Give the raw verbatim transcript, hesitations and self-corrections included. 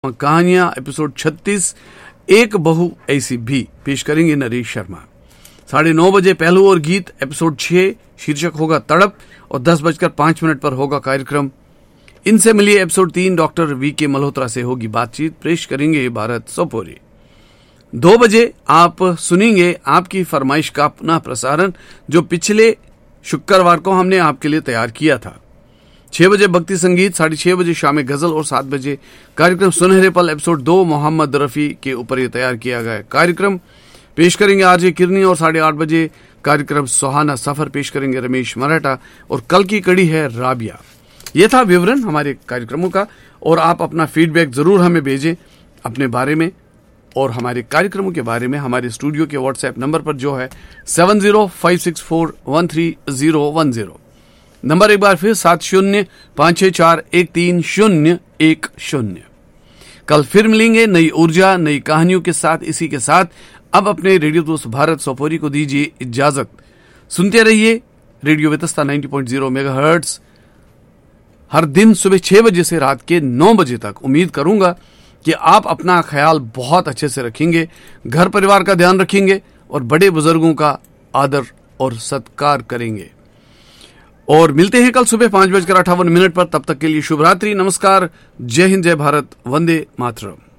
कहानियां एपिसोड छत्तीस, एक बहू ऐसी भी, पेश करेंगे नरेश शर्मा। साढ़े नौ बजे पहलू और गीत एपिसोड छह, शीर्षक होगा तड़प, और दस बजकर पांच मिनट पर होगा कार्यक्रम इनसे मिलिए। एपिसोड तीन, डॉक्टर वी के मल्होत्रा से होगी बातचीत, पेश करेंगे भारत सोपोरी। दो बजे आप सुनेंगे आपकी फरमाइश का अपना प्रसारण, जो पिछले शुक्रवार को हमने आपके लिए तैयार किया था। छह बजे भक्ति संगीत, साढ़े छह बजे शाम गजल और सात बजे कार्यक्रम सुनहरे पल एपिसोड दो, मोहम्मद रफी के ऊपर यह तैयार किया गया कार्यक्रम, पेश करेंगे आरजे किरनी। और साढ़े आठ बजे कार्यक्रम सुहाना सफर, पेश करेंगे रमेश मराठा। और कल की कड़ी है राबिया। यह था विवरण हमारे कार्यक्रमों का, और आप अपना फीडबैक जरूर हमें भेजें अपने बारे में और हमारे कार्यक्रमों के बारे में हमारे स्टूडियो के व्हाट्सएप नंबर पर, जो है seven zero five six four one three zero one zero. Number एक बार फिर सात शून्य पांच छह चार एक तीन शून्य एक शून्य। कल फिर मिलेंगे नई ऊर्जा, नई कहानियों के साथ। इसी के साथ अब अपने रेडियो दोस्त भारत सोपोरी को दीजिए इजाजत। सुनते रहिए रेडियो वितस्ता नब्बे पॉइंट ज़ीरो मेगाहर्ट्ज हर दिन सुबह छह बजे से रात के नौ बजे तक। उम्मीद करूंगा कि आप अपना ख्याल बहुत अच्छे से रखेंगे, घर परिवार का ध्यान रखेंगे और बड़े बुजुर्गों का आदर और सत्कार करेंगे। और मिलते हैं कल सुबह पांच बजकर अट्ठावन मिनट पर। तब तक के लिए शुभ रात्रि, नमस्कार, जय हिंद, जय भारत, वंदे मातरम।